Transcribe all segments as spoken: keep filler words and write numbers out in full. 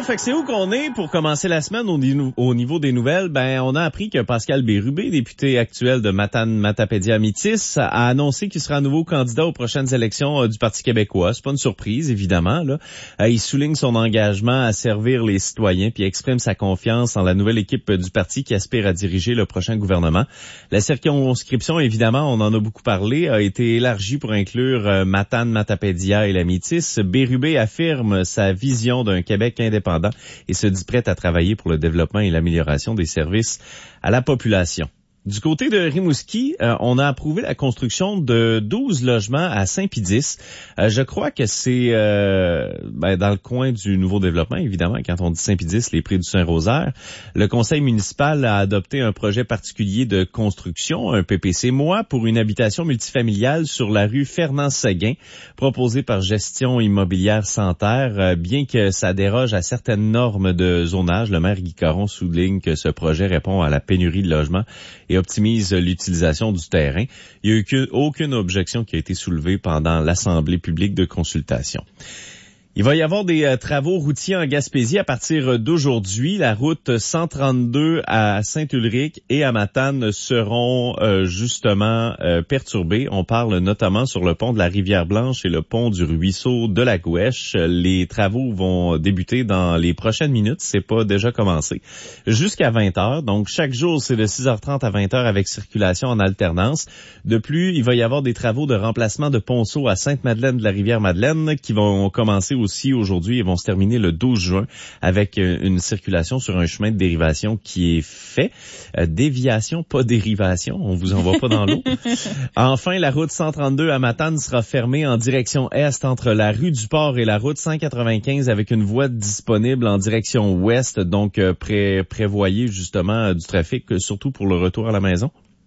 fait que c'est où qu'on est pour commencer la semaine au, au niveau des nouvelles? Ben, on a appris que Pascal Bérubé, député actuel de Matane-Matapédia-Métis, a annoncé qu'il sera à nouveau candidat aux prochaines élections euh, du Parti québécois. C'est pas une surprise, évidemment, là. Euh, il souligne son engagement à servir les citoyens puis exprime sa confiance en la nouvelle équipe du parti qui aspire à diriger le prochain gouvernement. La circonscription, évidemment, on en a beaucoup parlé, a été élargie pour inclure euh, Matane-Matapédia et la Métis. Bérubé affirme sa vision d'un Québec indépendant et se dit prêt à travailler pour le développement et l'amélioration des services à la population. Du côté de Rimouski, euh, on a approuvé la construction de douze logements à Saint-Pédis. Euh, je crois que c'est euh, ben, dans le coin du nouveau développement, évidemment, quand on dit Saint-Pédis, les prés du Saint-Rosaire. Le conseil municipal a adopté un projet particulier de construction, un P P C M O A, pour une habitation multifamiliale sur la rue Fernand-Séguin, proposé par Gestion immobilière Santerre. Euh, bien que ça déroge à certaines normes de zonage, le maire Guy Caron souligne que ce projet répond à la pénurie de logements et optimise l'utilisation du terrain. Il n'y a eu aucune objection qui a été soulevée pendant l'Assemblée publique de consultation. Il va y avoir des euh, travaux routiers en Gaspésie à partir d'aujourd'hui. La route cent trente-deux à Saint-Ulrich et à Matane seront euh, justement euh, perturbées. On parle notamment sur le pont de la Rivière-Blanche et le pont du ruisseau de la Gouèche. Les travaux vont débuter dans les prochaines minutes. C'est pas déjà commencé. Jusqu'à vingt heures. Donc, chaque jour, c'est de six heures trente à vingt heures avec circulation en alternance. De plus, il va y avoir des travaux de remplacement de ponceau à Sainte-Madeleine de la Rivière-Madeleine qui vont commencer aussi aujourd'hui et vont se terminer le douze juin avec une circulation sur un chemin de dérivation qui est fait. Euh, déviation, pas dérivation. On vous envoie pas dans l'eau. Enfin, la route cent trente-deux à Matane sera fermée en direction est entre la rue du Port et la route cent quatre-vingt-quinze avec une voie disponible en direction ouest. Donc, euh, pré- prévoyez justement euh, du trafic, surtout pour le retour à la maison.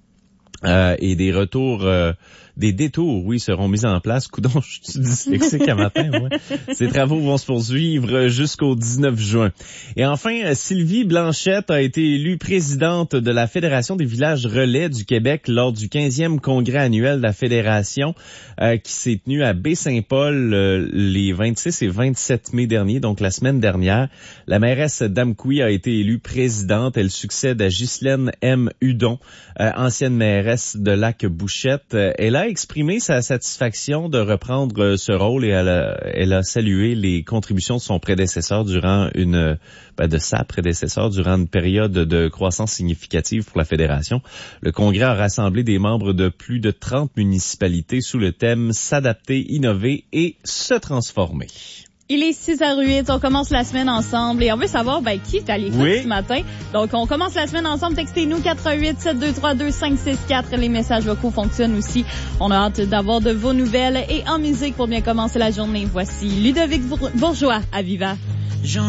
Euh, et des retours, euh, des détours, oui, seront mis en place. Coudon, je suis dyslexique à matin, ouais. Ces travaux vont se poursuivre jusqu'au dix-neuf juin. Et enfin, Sylvie Blanchette a été élue présidente de la Fédération des villages relais du Québec lors du quinzième congrès annuel de la Fédération euh, qui s'est tenu à Baie-Saint-Paul euh, les vingt-six et vingt-sept mai dernier, donc la semaine dernière. La mairesse d'Amqui a été élue présidente. Elle succède à Ghislaine M. Hudon, euh, ancienne mairesse de Lac-Bouchette. Elle a exprimé sa satisfaction de reprendre ce rôle et elle a, elle a salué les contributions de son prédécesseur durant une, ben de sa prédécesseur durant une période de croissance significative pour la Fédération. Le congrès a rassemblé des membres de plus de trente municipalités sous le thème s'adapter, innover et se transformer. Il est six heures huit, on commence la semaine ensemble et on veut savoir ben, qui est à l'écoute oui. ce matin. Donc, on commence la semaine ensemble. Textez-nous quatre un huit sept deux trois deux cinq six quatre. Les messages vocaux fonctionnent aussi. On a hâte d'avoir de vos nouvelles et en musique pour bien commencer la journée. Voici Ludovic Bourgeois à Viva.